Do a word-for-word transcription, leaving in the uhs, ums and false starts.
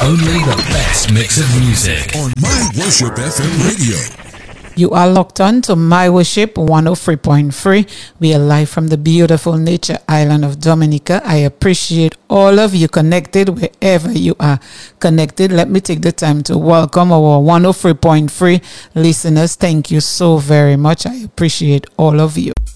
Only the best mix of music on My Worship F M Radio. You are locked on to My Worship one oh three point three. We are live from the beautiful nature island of Dominica. I appreciate all of you connected wherever you are connected. Let me take the time to welcome our one oh three point three listeners. Thank you so very much. I appreciate all of you.